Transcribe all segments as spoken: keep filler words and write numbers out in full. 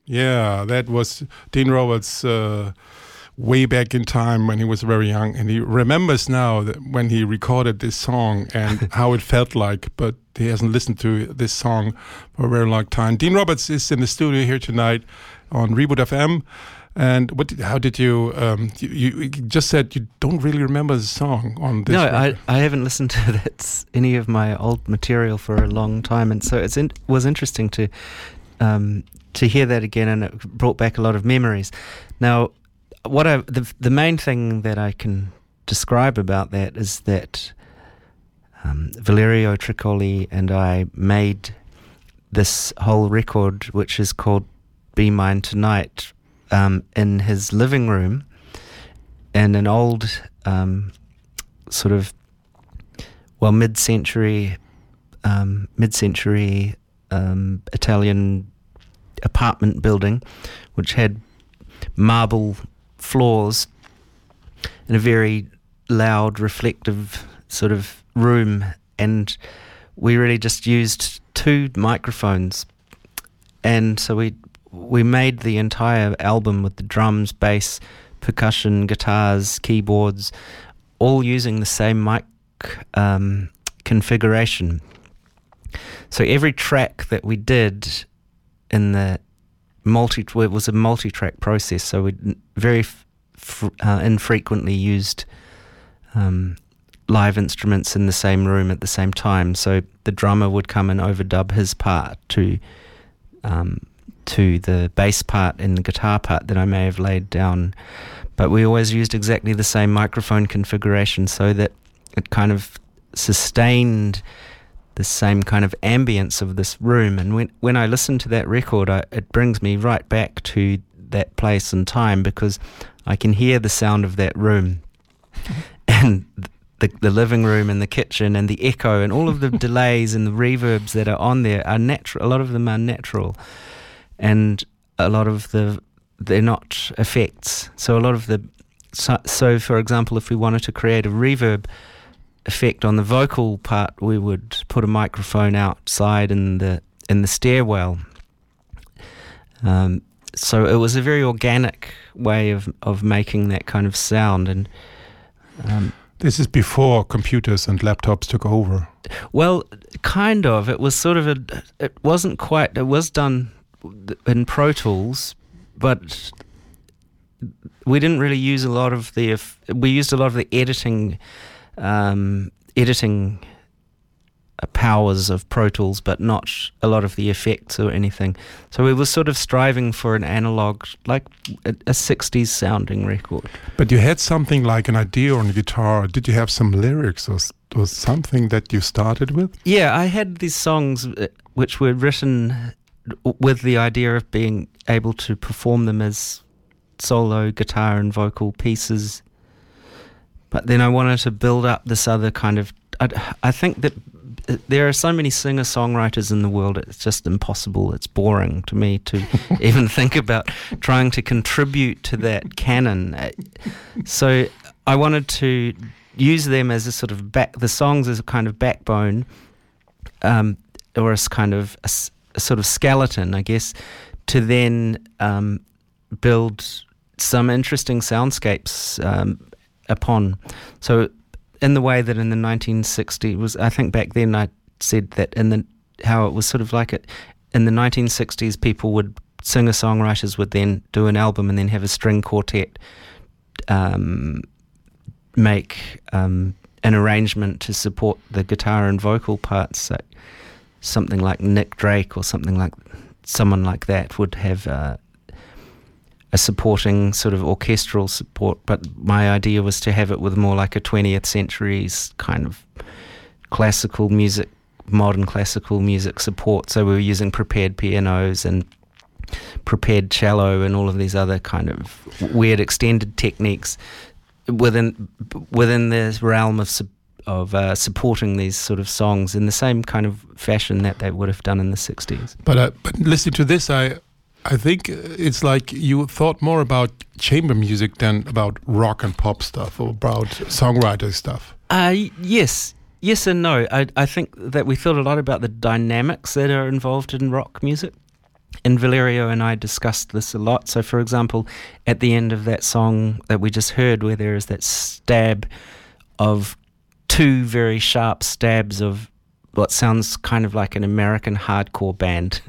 Yeah, that was Dean Roberts uh, way back in time when he was very young, and he remembers now that when he recorded this song and how it felt like, but he hasn't listened to this song for a very long time. Dean Roberts is in the studio here tonight on Reboot F M. And what? Did, how did you, um, you? You just said you don't really remember the song on this. No, record. I, I haven't listened to that, any of my old material for a long time, and so it's in, was interesting to um, to hear that again, and it brought back a lot of memories. Now, what I the the main thing that I can describe about that is that um, Valerio Triccoli and I made this whole record, which is called Be Mine Tonight, Um, in his living room, in an old um, sort of well mid-century um, mid-century um, Italian apartment building, which had marble floors in a very loud, reflective sort of room, and we really just used two microphones, and so we. We made the entire album with the drums, bass, percussion, guitars, keyboards, all using the same mic um, configuration. So every track that we did in the multi, it was a multi-track process. So we very f- f- uh, infrequently used um, live instruments in the same room at the same time. So the drummer would come and overdub his part to. Um, to the bass part and the guitar part that I may have laid down, but we always used exactly the same microphone configuration so that it kind of sustained the same kind of ambience of this room. And when when I listen to that record, I, it brings me right back to that place and time, because I can hear the sound of that room and the the living room and the kitchen and the echo and all of the delays and the reverbs that are on there are natural. A lot of them are natural. And a lot of the, they're not effects. So a lot of the, so, so for example, if we wanted to create a reverb effect on the vocal part, we would put a microphone outside in the in the stairwell. Um, so it was a very organic way of, of making that kind of sound. And um, this is before computers and laptops took over. Well, kind of. It was sort of a, it wasn't quite, it was done in Pro Tools, but we didn't really use a lot of the we used a lot of the editing um, editing powers of Pro Tools, but not a lot of the effects or anything. So we were sort of striving for an analog, like a, a sixties sounding record. But you had something like an idea on the guitar. Did you have some lyrics or, or something that you started with? Yeah, I had these songs which were written with the idea of being able to perform them as solo guitar and vocal pieces. But then I wanted to build up this other kind of... I, I think that there are so many singer-songwriters in the world, it's just impossible. It's boring to me to even think about trying to contribute to that canon. So I wanted to use them as a sort of back... the songs as a kind of backbone, um, or as kind of... a, a sort of skeleton, I guess, to then um, build some interesting soundscapes um, upon. So in the way that in the nineteen sixties was, I think back then I said that in the how it was sort of like it in the nineteen sixties, people would singer-songwriters would then do an album and then have a string quartet um, make um, an arrangement to support the guitar and vocal parts. So something like Nick Drake or something like someone like that would have uh, a supporting sort of orchestral support, but my idea was to have it with more like a twentieth century's kind of classical music, modern classical music support. So we were using prepared pianos and prepared cello and all of these other kind of weird extended techniques within within the realm of support of uh, supporting these sort of songs in the same kind of fashion that they would have done in the sixties. But uh, but listening to this, I I think it's like you thought more about chamber music than about rock and pop stuff or about songwriter stuff. Uh, yes, yes and no. I I think that we thought a lot about the dynamics that are involved in rock music. And Valerio and I discussed this a lot. So, for example, at the end of that song that we just heard, where there is that stab of two very sharp stabs of what sounds kind of like an American hardcore band,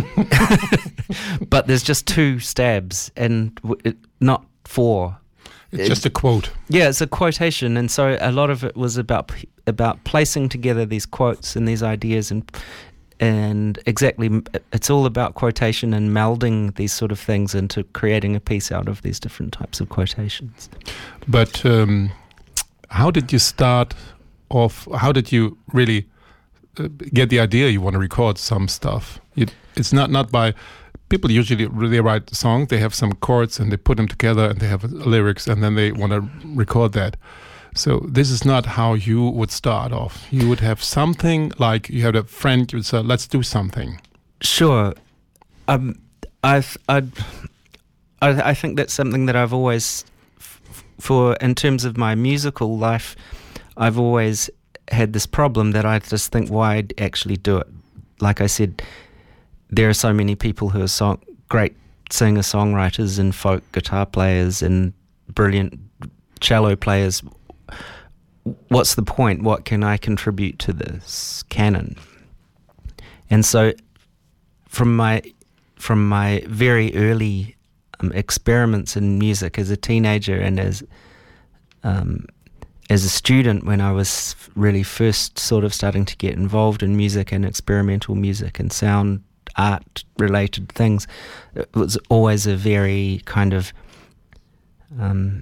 but there's just two stabs and w- it, not four. It's It- just a quote. Yeah, it's a quotation, and so a lot of it was about p- about placing together these quotes and these ideas, and and exactly, m- it's all about quotation and melding these sort of things into creating a piece out of these different types of quotations. But um, how did you start off? How did you really uh, get the idea you want to record some stuff? You, it's not not by people usually they write a song, they have some chords and they put them together and they have lyrics and then they want to record that. So this is not how you would start off. You would have something like you had a friend, you would say, let's do something. Sure, um, I've I'd, I I think that's something that I've always, f- for in terms of my musical life, I've always had this problem that I just think, why I'd actually do it. Like I said, there are so many people who are song, great singer-songwriters and folk guitar players and brilliant cello players. What's the point? What can I contribute to this canon? And so from my from my very early um, experiments in music as a teenager and as um, as a student, when I was really first sort of starting to get involved in music and experimental music and sound art related things, it was always a very kind of um,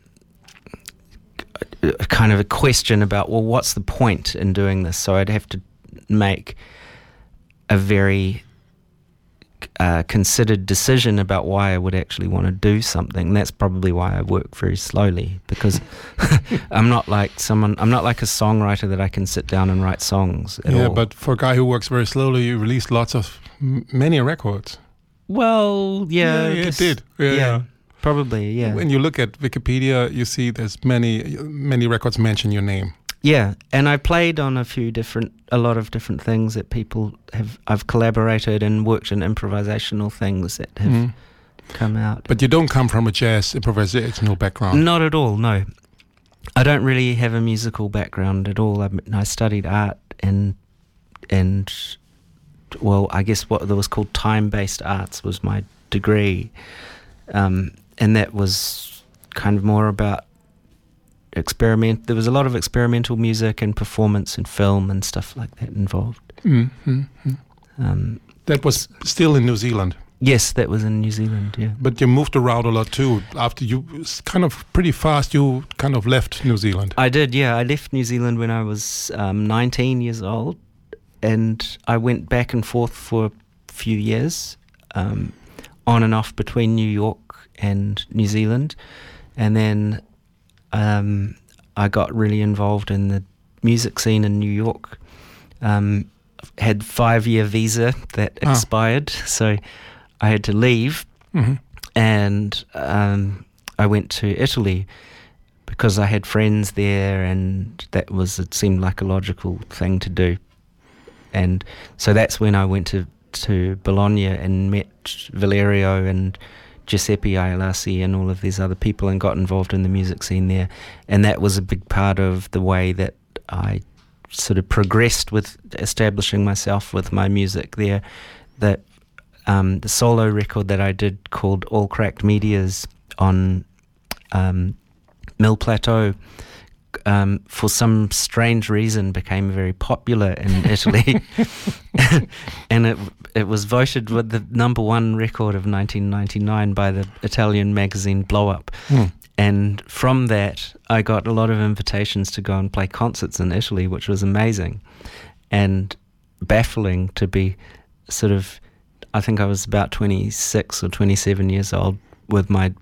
kind of a question about, well, what's the point in doing this? So I'd have to make a very uh, considered decision about why I would actually want to do something. That's probably why I work very slowly, because I'm not like someone, I'm not like a songwriter that I can sit down and write songs at yeah, all. but for a guy who works very slowly, you released lots of m- many records. Well, yeah. yeah, I yeah, it guess- did. Yeah, yeah. Probably, yeah. When you look at Wikipedia, you see there's many many records mention your name. Yeah, and I played on a few different, a lot of different things that people have, I've collaborated and worked in improvisational things that have Mhm. come out. But you don't come from a jazz improvisational background. Not at all, no. I don't really have a musical background at all. I, I studied art and, and, well, I guess what was called time-based arts was my degree. Um, and that was kind of more about experiment. There was a lot of experimental music and performance and film and stuff like that involved. Mm-hmm. Um, That was still in New Zealand, yes, that was in New Zealand, yeah. but you moved around a lot too. After you, it's kind of pretty fast, you kind of left New Zealand. I did, yeah. I left New Zealand when I was um, nineteen years old, and I went back and forth for a few years, um, on and off between New York and New Zealand. And then um, I got really involved in the music scene in New York. Um, had five-year visa that Ah. expired, so I had to leave. Mm-hmm. And um, I went to Italy because I had friends there, and that was, it seemed like a logical thing to do. And so that's when I went to, to Bologna and met Valerio and Giuseppe Aielasi and all of these other people and got involved in the music scene there. And that was a big part of the way that I sort of progressed with establishing myself with my music there. That um, the solo record that I did called All Cracked Medias on um, Mill Plateau, um, for some strange reason became very popular in Italy. And it it was voted with the number one record of nineteen ninety-nine by the Italian magazine Blow Up. Mm. And from that, I got a lot of invitations to go and play concerts in Italy, which was amazing and baffling to be sort of, I think I was about twenty-six or twenty-seven years old with my,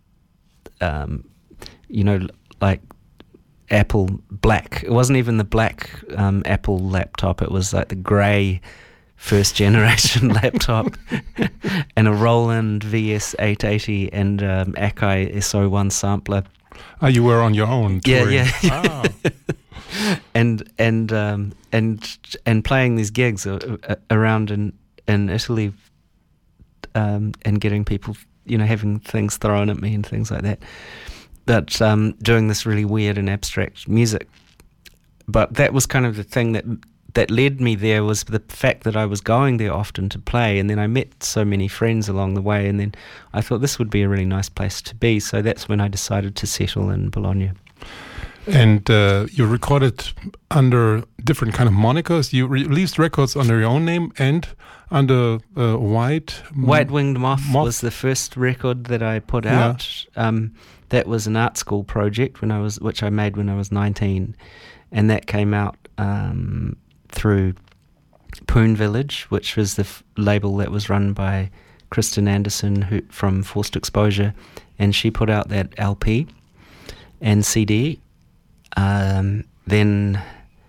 um, you know, like Apple black. It wasn't even the black um, Apple laptop. It was like the grey first generation laptop and a Roland V S eight eighty and um, Akai S O one sampler. Ah, you were on your own Yeah, touring. yeah. Ah. and and um, and and playing these gigs uh, uh, around in in Italy um, and getting people, you know, having things thrown at me and things like that. But um, doing this really weird and abstract music. But that was kind of the thing that that led me there, was the fact that I was going there often to play, and then I met so many friends along the way, and then I thought this would be a really nice place to be. So that's when I decided to settle in Bologna. And uh, you recorded under different kind of monikers. You released records under your own name and under uh, White White Winged Moth, Moth was the first record that I put Yeah. out. Um, that was an art school project when I was, which I made when I was nineteen, and that came out um, through Poon Village, which was the f- label that was run by Kristen Anderson, who from Forced Exposure, and she put out that L P and C D. Um, then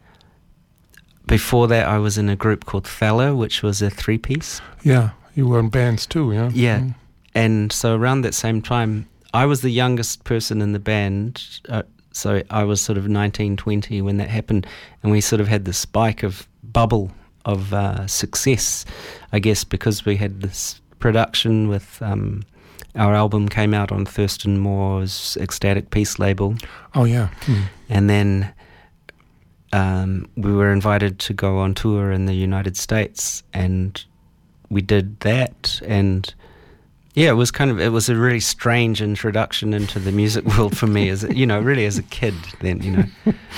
before that, I was in a group called Thaler, which was a three-piece. Yeah, you were in bands too, yeah? Yeah, Mm. and so around that same time, I was the youngest person in the band, uh, so I was sort of nineteen, twenty when that happened, and we sort of had this spike of bubble of uh, success, I guess, because we had this production with... Um, our album came out on Thurston Moore's Ecstatic Peace label. Oh, yeah. Mm. And then um, we were invited to go on tour in the United States, and we did that. And yeah, it was kind of, it was a really strange introduction into the music world for me, as a, you know, really as a kid then, you know.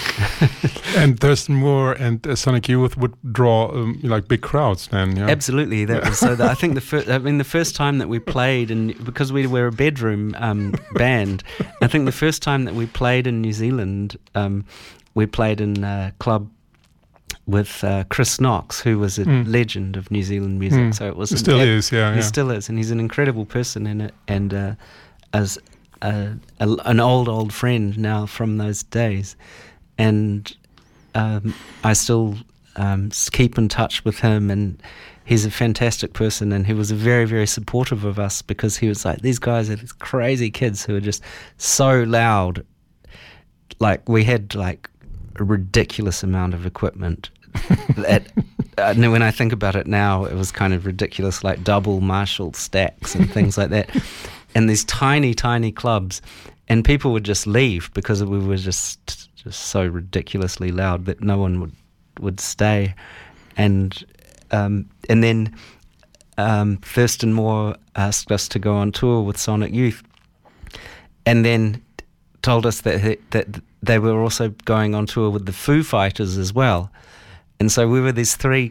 And Thurston Moore and uh, Sonic Youth would draw um, like big crowds then, yeah? Absolutely, that was so. That I think the first, I mean, the first time that we played, and because we were a bedroom um, band, I think the first time that we played in New Zealand, um, we played in a club with uh, Chris Knox, who was a Mm. legend of New Zealand music. Mm. So it was It an still ab- is, yeah, He yeah. still is, and he's an incredible person in it, and uh, as a, a, an old old friend now from those days, and um, I still um, s- keep in touch with him, and he's a fantastic person, and he was very very supportive of us, because he was like, these guys are these crazy kids who are just so loud. Like, we had like a ridiculous amount of equipment. that, uh, no, when I think about it now, it was kind of ridiculous, like double Marshall stacks and things like that, and these tiny, tiny clubs, and people would just leave because we were just just so ridiculously loud that no one would would stay, and um, and then um, Thurston Moore asked us to go on tour with Sonic Youth, and then told us that he, that they were also going on tour with the Foo Fighters as well. And so we were these three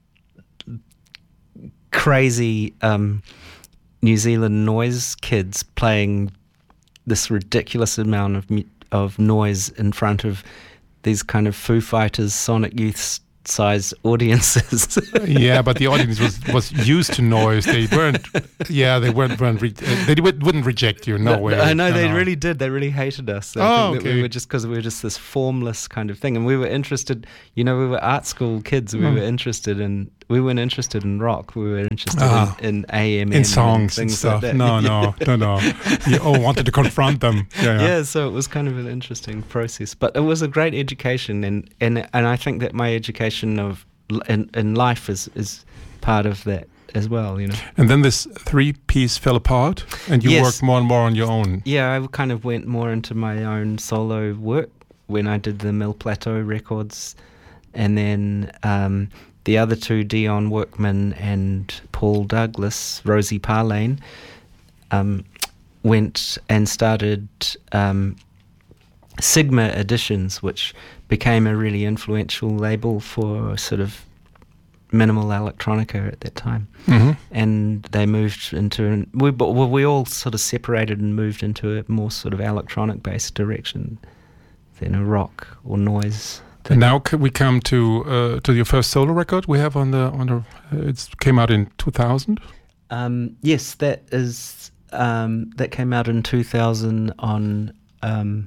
crazy um, New Zealand noise kids playing this ridiculous amount of mu- of noise in front of these kind of Foo Fighters, Sonic Youth size audiences. Yeah, but the audience was, was used to noise. They weren't. Yeah, they weren't. weren't re- uh, they would, wouldn't reject you. No, No, way. I know no, they no. really did. They really hated us. I Oh, think that okay. we were just because we were just this formless kind of thing, and we were interested. You know, we were art school kids. We Mm. were interested in. We weren't interested in rock. We were interested Ah. in, in A M In songs and things stuff. Like that. No, no, no, no. You all wanted to confront them. Yeah, yeah. Yeah, so it was kind of an interesting process, but it was a great education, and and and I think that my education of l- in in life is is part of that as well. You know. And then this three-piece fell apart, and you Yes. worked more and more on your own. Yeah, I kind of went more into my own solo work when I did the Mill Plateau records, and then um, the other two, Dion Workman and Paul Douglas, Rosie Parlane, um, went and started um, Sigma Editions, which became a really influential label for sort of minimal electronica at that time. Mm-hmm. And they moved into an, we but well, we all sort of separated and moved into a more sort of electronic based direction than a rock or noise And thing. now c- we come to uh, to your first solo record we have on the on the. Uh, it came out in two thousand. Um, yes, that is um, that came out in two thousand on um,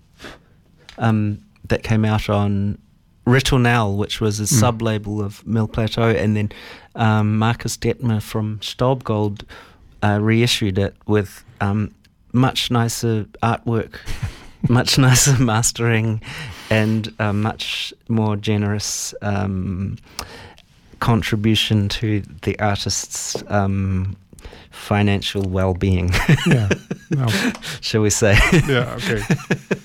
um, that came out on Ritournelle, which was a Mm. sub-label of Mill Plateau, and then um, Marcus Detmer from Staubgold uh, reissued it with um, much nicer artwork, much nicer mastering, and a much more generous um, contribution to the artist's um, financial well-being. Yeah, no. Shall we say? Yeah, okay.